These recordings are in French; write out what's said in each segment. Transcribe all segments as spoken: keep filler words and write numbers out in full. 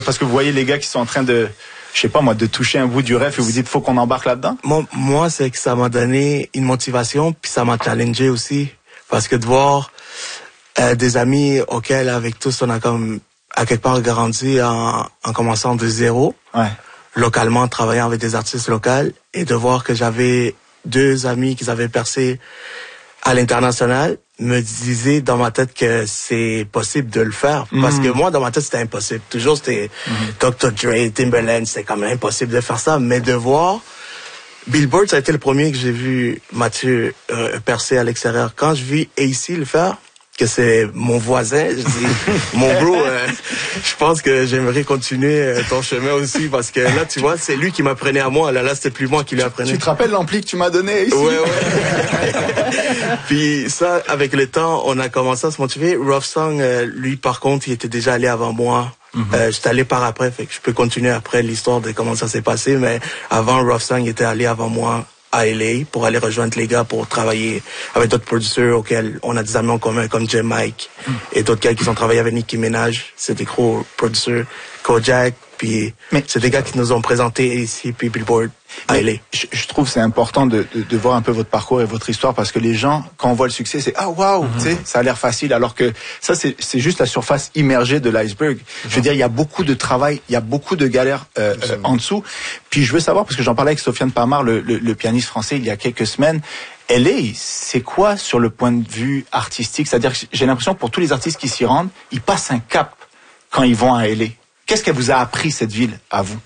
Parce que vous voyez les gars qui sont en train de, je sais pas moi, de toucher un bout du rêve et vous dites faut qu'on embarque là-dedans? Moi, moi c'est que ça m'a donné une motivation, puis ça m'a challengé aussi. Parce que de voir euh, des amis auxquels, avec tous, on a comme, à quelque part, grandi en, en commençant de zéro, ouais. localement, travaillant avec des artistes locaux, et de voir que j'avais deux amis qui avaient percé à l'international, me disait dans ma tête que c'est possible de le faire. Mm. Parce que moi, dans ma tête, c'était impossible. Toujours, c'était mm. docteur Dre, Timberland, c'était quand même impossible de faire ça. Mais de voir, Billboard, ça a été le premier que j'ai vu Mathieu euh, percer à l'extérieur. Quand je vis A C le faire, que c'est mon voisin, je dis, mon bro, euh, je pense que j'aimerais continuer ton chemin aussi, parce que là, tu vois, c'est lui qui m'apprenait à moi. Là, là, c'était plus moi qui lui apprenais. Tu te rappelles l'ampli que tu m'as donné ici? Ouais, ouais. Puis ça, avec le temps, on a commencé à se motiver. Rough Song, euh, lui, par contre, il était déjà allé avant moi. Mm-hmm. Euh, j'étais allé par après, fait que je peux continuer après l'histoire de comment ça s'est passé, mais avant, Rough Song, il était allé avant moi à L A pour aller rejoindre les gars pour travailler avec d'autres producteurs auxquels on a des amis en commun comme J. Mike mm. et d'autres gars qui ont travaillé avec Nicki Minaj. C'est des gros producteurs. Kojak, puis mais c'est des gars qui nous ont présenté ici, puis Billboard à L A. Je, je trouve que c'est important de, de, de voir un peu votre parcours et votre histoire, parce que les gens, quand on voit le succès, c'est « Ah, waouh, mm-hmm. tu sais, ça a l'air facile », alors que ça, c'est, c'est juste la surface immergée de l'iceberg. Mm-hmm. Je veux dire, il y a beaucoup de travail, il y a beaucoup de galères euh, euh, en dessous. Puis je veux savoir, parce que j'en parlais avec Sofiane Pamar, le, le, le pianiste français, il y a quelques semaines, L A, c'est quoi sur le point de vue artistique? C'est-à-dire que j'ai l'impression que pour tous les artistes qui s'y rendent, ils passent un cap quand ils vont à L A. Qu'est-ce qu'elle vous a appris, cette ville, à vous?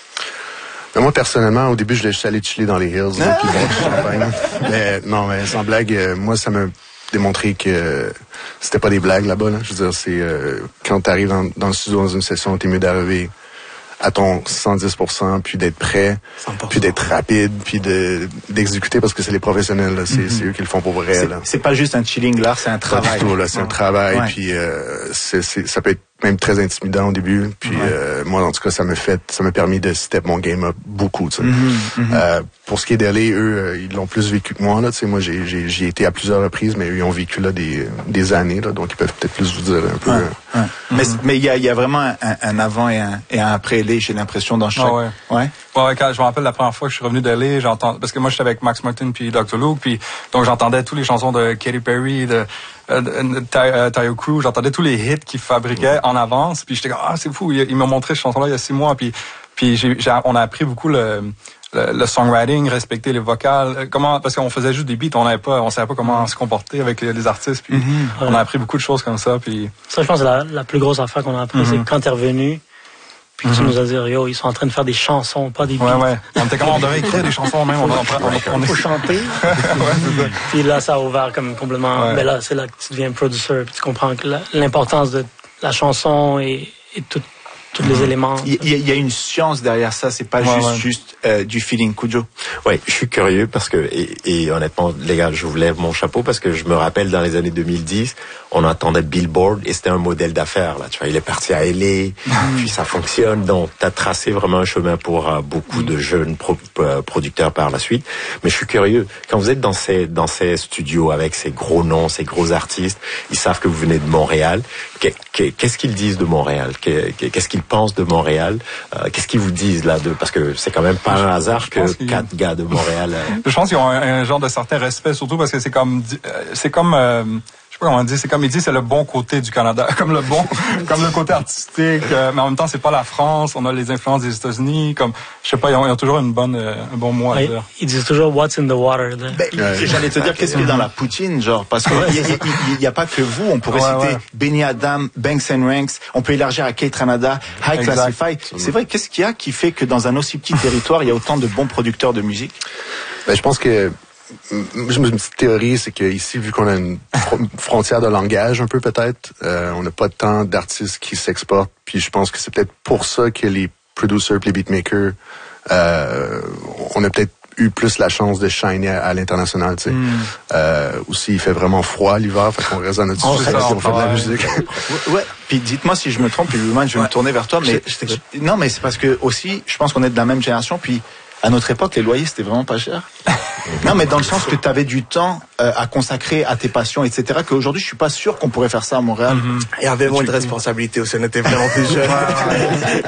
Mais moi, personnellement, au début, je voulais juste aller chiller dans les hills, ah! Puis boire du champagne. Mais non, mais sans blague, euh, moi, ça m'a démontré que euh, c'était pas des blagues là-bas. Là. Je veux dire, c'est euh, quand t'arrives dans, dans le studio, dans une session, t'es mieux d'arriver à ton cent dix pour cent, puis d'être prêt, cent pour cent. Puis d'être rapide, puis de d'exécuter, parce que c'est les professionnels, là, c'est, mm-hmm. c'est eux qui le font pour vrai. C'est, là. c'est pas juste un chilling là, c'est un travail. Pas du tout, là, c'est ouais. un travail, ouais. puis euh, c'est, c'est, ça peut être même très intimidant au début, puis ouais. euh, moi, en tout cas, ça m'a fait, ça m'a permis de step mon game up beaucoup, tu sais. Mm-hmm. Euh, pour ce qui est d'L A, eux, euh, ils l'ont plus vécu que moi, là, tu sais. Moi, j'ai, j'ai, j'y ai été à plusieurs reprises, mais eux, ils ont vécu là des, des années, là, donc ils peuvent peut-être plus vous dire un peu. Ouais. Euh, ouais. Mm-hmm. Mais mais il y a, il y a vraiment un, un avant et un, et un après L A, j'ai l'impression, dans chaque. Ah ouais. Ouais. Ouais, quand je me rappelle la première fois que je suis revenu d'L A, j'entends, parce que moi j'étais avec Max Martin puis docteur Luke, puis donc j'entendais toutes les chansons de Katy Perry, de Euh, Tayo Cruz, j'entendais tous les hits qu'ils fabriquaient en avance, puis j'étais comme ah c'est fou, ils m'ont montré cette chanson-là il y a six mois, puis puis j'ai, j'ai, on a appris beaucoup le, le le songwriting, respecter les vocales, comment, parce qu'on faisait juste des beats, on n'avait pas, on savait pas comment se comporter avec les, les artistes, puis mm-hmm. on a appris beaucoup de choses comme ça, puis ça je pense que la, la plus grosse affaire qu'on a appris, mm-hmm. c'est quand t'es revenu. Puis mm-hmm. tu nous as dit, yo, ils sont en train de faire des chansons, pas des beats. Ouais, ouais. On était comme, on devrait écrire des chansons même. On, on, on, on faut chanter. Ouais, puis là, ça a ouvert comme complètement. Ouais. Ben là, c'est là que tu deviens producer. Puis tu comprends que la, l'importance de la chanson et, et tout, tous les éléments. Il y, y a une science derrière ça, c'est pas ouais, juste, ouais. juste euh, du feeling. Kujo. Oui, je suis curieux parce que, et, et honnêtement, les gars, je vous lève mon chapeau parce que je me rappelle dans les années deux mille dix, on entendait Billboard et c'était un modèle d'affaires, là. Tu vois, il est parti à L A, mm. puis ça fonctionne. Donc, t'as tracé vraiment un chemin pour euh, beaucoup mm. de jeunes pro, euh, producteurs par la suite. Mais je suis curieux, quand vous êtes dans ces, dans ces studios avec ces gros noms, ces gros artistes, ils savent que vous venez de Montréal. Qu'est-ce qu'ils disent de Montréal? Qu'est-ce qu'ils pensent de Montréal? Euh, qu'est-ce qu'ils vous disent là de, parce que c'est quand même pas un hasard que quatre gars de Montréal. Euh... Je pense qu'ils ont un, un genre de certain respect, surtout parce que c'est comme, c'est comme, euh, je sais pas comment on dit, c'est comme il dit, c'est le bon côté du Canada, comme le bon, comme le côté artistique, euh, mais en même temps c'est pas la France, on a les influences des États-Unis, comme, je sais pas, ils ont, ils ont toujours une bonne, euh, un bon mot à dire. Ils disent toujours what's in the water. Ben, ouais. J'allais te dire qu'est-ce qu'il y a dans la poutine, genre, parce qu'il n'y a, a, a pas que vous, on pourrait ouais, citer ouais. Benny Adam, Banks and Ranks, on peut élargir à Kate Ranada, High Classified. C'est vrai, qu'est-ce qu'il y a qui fait que dans un aussi petit territoire, il y a autant de bons producteurs de musique? Ben, je pense que j'ai une petite théorie, c'est qu'ici, vu qu'on a une frontière de langage un peu peut-être, euh, on n'a pas tant d'artistes qui s'exportent, puis je pense que c'est peut-être pour ça que les producers, les beatmakers, euh, on a peut-être eu plus la chance de shiner à, à l'international, tu sais. Mm. Euh, aussi, il fait vraiment froid l'hiver, fait qu'on reste dans notre studio, si on fait de la musique. Ouais. Puis dites-moi si je me trompe, puis Luman, je vais ouais. me tourner vers toi, mais je, je, non, mais c'est parce que aussi, je pense qu'on est de la même génération, puis à notre époque, les loyers, c'était vraiment pas cher. Non, mais dans le sens que tu avais du temps euh, à consacrer à tes passions, et cetera. Qu'aujourd'hui, je suis pas sûr qu'on pourrait faire ça à Montréal. Il y avait moins de responsabilités aussi, on était vraiment plus jeunes.